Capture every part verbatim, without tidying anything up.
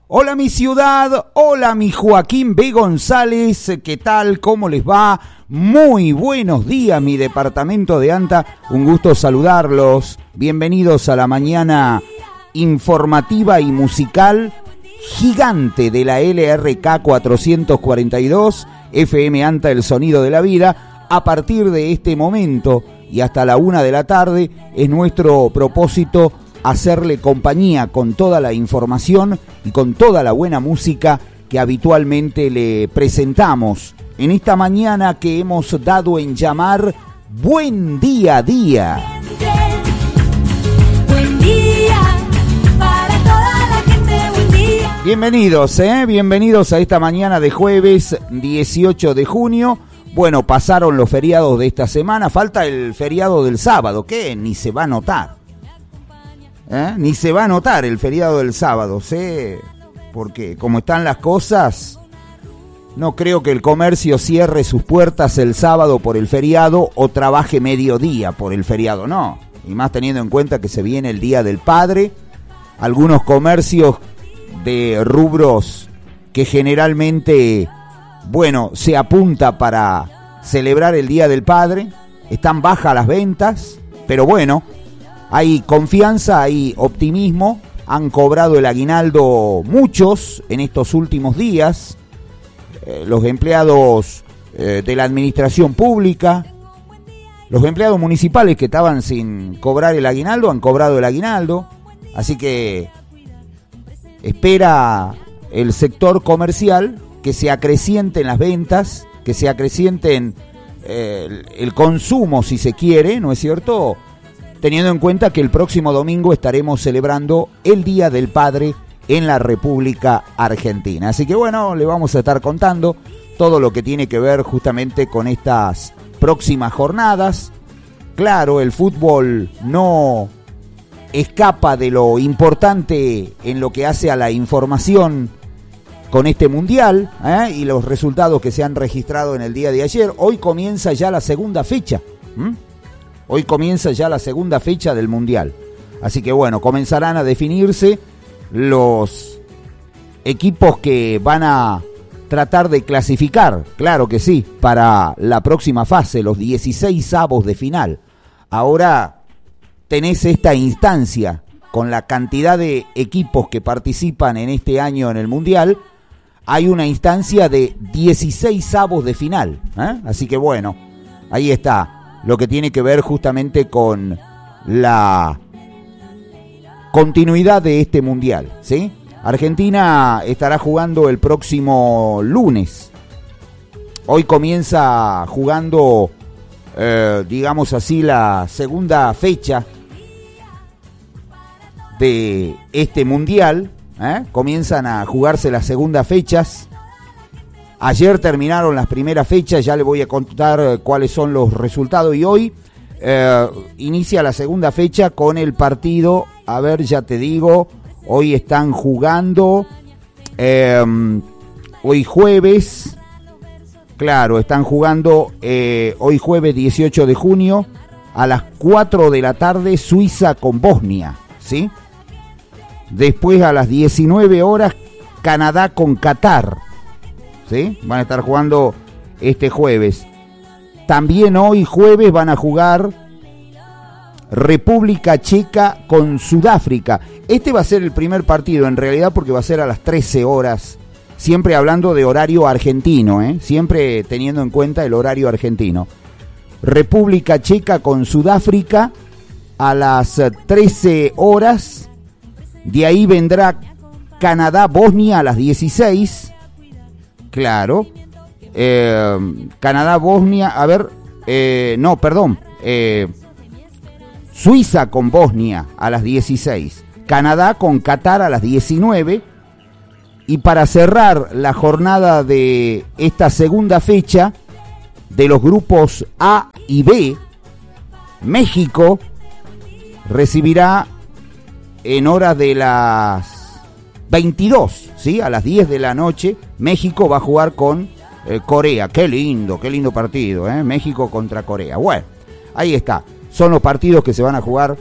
Hola mi ciudad, hola mi Joaquín B. González, ¿qué tal? ¿Cómo les va? Muy buenos días mi departamento de Anta, un gusto saludarlos. Bienvenidos a la mañana informativa y musical gigante de la L R K cuatrocientos cuarenta y dos, F M Anta, el sonido de la vida. A partir de este momento y hasta la una de la tarde es nuestro propósito hacerle compañía con toda la información y con toda la buena música que habitualmente le presentamos en esta mañana que hemos dado en llamar Buen Día a Día. Buen día para toda la gente, buen día. Bienvenidos, ¿eh? Bienvenidos a esta mañana de jueves dieciocho de junio. Bueno, pasaron los feriados de esta semana, falta el feriado del sábado, que ni se va a notar. ¿Eh? Ni se va a notar el feriado del sábado, ¿sí? Porque como están las cosas, no creo que el comercio cierre sus puertas el sábado por el feriado o trabaje mediodía por el feriado, no. Y más teniendo en cuenta que se viene el Día del Padre, algunos comercios de rubros que generalmente, bueno, se apunta para celebrar el Día del Padre, están bajas las ventas, pero bueno, hay confianza, hay optimismo, han cobrado el aguinaldo muchos en estos últimos días, eh, los empleados eh, de la administración pública, los empleados municipales que estaban sin cobrar el aguinaldo han cobrado el aguinaldo, así que espera el sector comercial que se acrecienten las ventas, que se acrecienten eh, el, el consumo si se quiere, ¿no es cierto?, teniendo en cuenta que el próximo domingo estaremos celebrando el Día del Padre en la República Argentina. Así que bueno, le vamos a estar contando todo lo que tiene que ver justamente con estas próximas jornadas. Claro, el fútbol no escapa de lo importante en lo que hace a la información con este mundial, ¿eh? Y los resultados que se han registrado en el día de ayer. Hoy comienza ya la segunda fecha. ¿Mm? Hoy comienza ya la segunda fecha del Mundial. Así que bueno, comenzarán a definirse los equipos que van a tratar de clasificar, claro que sí, para la próxima fase, los dieciséis avos de final. Ahora tenés esta instancia con la cantidad de equipos que participan en este año en el Mundial. Hay una instancia de dieciséis avos de final, ¿eh? Así que bueno, ahí está lo que tiene que ver justamente con la continuidad de este mundial, ¿sí? Argentina estará jugando el próximo lunes. Hoy comienza jugando, eh, digamos así, la segunda fecha de este mundial, ¿eh? Comienzan a jugarse las segundas fechas. Ayer terminaron las primeras fechas, ya le voy a contar cuáles son los resultados. Y hoy eh, inicia la segunda fecha con el partido, a ver, ya te digo, hoy están jugando, eh, hoy jueves, claro, están jugando eh, hoy jueves dieciocho de junio a las cuatro de la tarde Suiza con Bosnia, ¿sí? Después a las diecinueve horas Canadá con Qatar. ¿Sí? Van a estar jugando este jueves. También hoy jueves van a jugar República Checa con Sudáfrica. Este va a ser el primer partido en realidad porque va a ser a las trece horas. Siempre hablando de horario argentino, ¿eh? Siempre teniendo en cuenta el horario argentino. República Checa con Sudáfrica a las trece horas. De ahí vendrá Canadá-Bosnia a las dieciséis. Claro, eh, Canadá-Bosnia, a ver, eh, no, perdón, eh, Suiza con Bosnia a las dieciséis, Canadá con Qatar a las diecinueve, y para cerrar la jornada de esta segunda fecha de los grupos A y B, México recibirá en horas de las veintidós, ¿sí? A las diez de la noche, México va a jugar con eh, Corea. Qué lindo, qué lindo partido, ¿eh? México contra Corea. Bueno, ahí está. Son los partidos que se van a jugar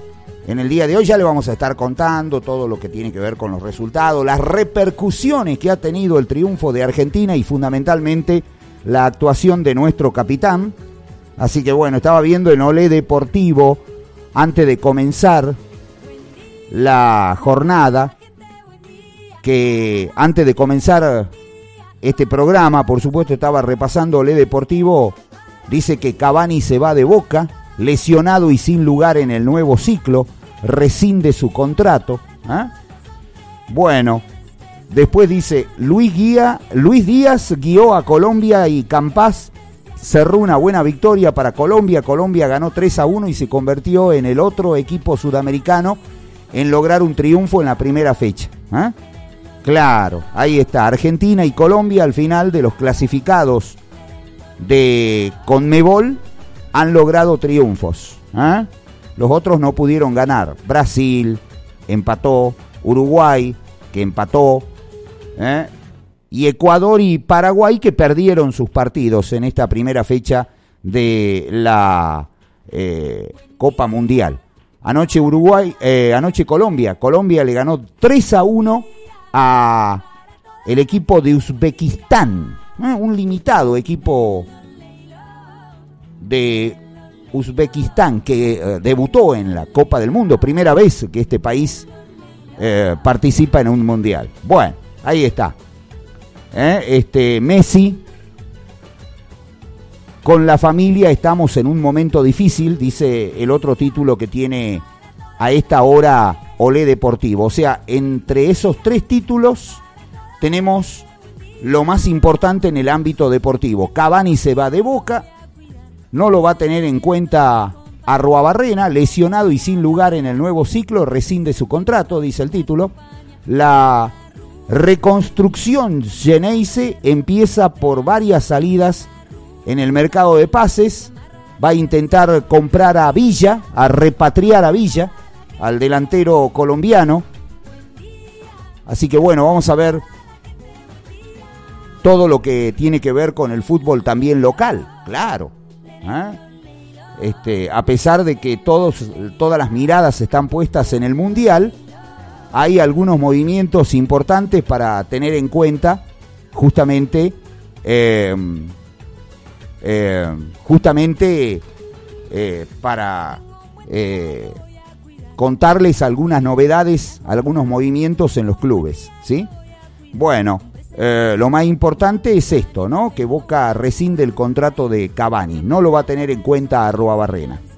En el día de hoy ya le vamos a estar contando todo lo que tiene que ver con los resultados, las repercusiones que ha tenido el triunfo de Argentina y fundamentalmente la actuación de nuestro capitán. Así que bueno, estaba viendo en Olé Deportivo, antes de comenzar la jornada, que antes de comenzar este programa, por supuesto, estaba repasando Olé Deportivo, dice que Cavani se va de Boca, lesionado y sin lugar en el nuevo ciclo, rescinde su contrato. ¿eh? Bueno, después dice, Luis, Guía, Luis Díaz guió a Colombia y Campas cerró una buena victoria para Colombia. Colombia ganó tres a uno y se convirtió en el otro equipo sudamericano en lograr un triunfo en la primera fecha. ¿eh? Claro, ahí está, Argentina y Colombia al final de los clasificados de Conmebol han logrado triunfos. ¿eh? Los otros no pudieron ganar. Brasil empató, Uruguay que empató, ¿eh? y Ecuador y Paraguay que perdieron sus partidos en esta primera fecha de la eh, Copa Mundial. Anoche Uruguay, eh, anoche Colombia, Colombia le ganó tres a uno a el equipo de Uzbekistán, ¿eh? un limitado equipo de Uzbekistán que eh, debutó en la Copa del Mundo, primera vez que este país eh, participa en un mundial. Bueno, ahí está. ¿Eh? Este Messi, con la familia estamos en un momento difícil, dice el otro título que tiene a esta hora Olé Deportivo. O sea, entre esos tres títulos tenemos lo más importante en el ámbito deportivo. Cavani se va de Boca, no lo va a tener en cuenta Arruabarrena, lesionado y sin lugar en el nuevo ciclo, rescinde su contrato, dice el título. La reconstrucción Geneise empieza por varias salidas en el mercado de pases. Va a intentar comprar a Villa, a repatriar a Villa, al delantero colombiano. Así que bueno, vamos a ver todo lo que tiene que ver con el fútbol también local, claro. ¿eh? Este, a pesar de que todos, todas las miradas están puestas en el Mundial, hay algunos movimientos importantes para tener en cuenta, justamente, eh, eh, justamente eh, para eh, contarles algunas novedades, algunos movimientos en los clubes, ¿sí? Bueno, eh, lo más importante es esto, ¿no? Que Boca rescinde el contrato de Cavani, no lo va a tener en cuenta Arruabarrena.